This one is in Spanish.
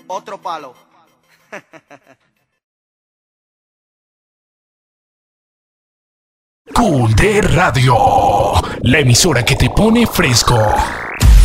otro palo. Cool de Radio, la emisora que te pone fresco.